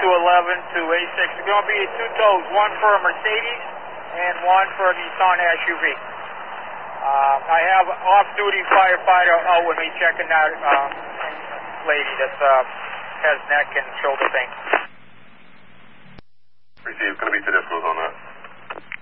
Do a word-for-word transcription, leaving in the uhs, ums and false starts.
two eleven to A six. It's going to be two tows, one for a Mercedes and one for a Nissan S U V. Uh, I have off-duty firefighter out with me checking that uh, lady that uh, has neck and shoulder pain. Received. Going to be Tedesco's on that.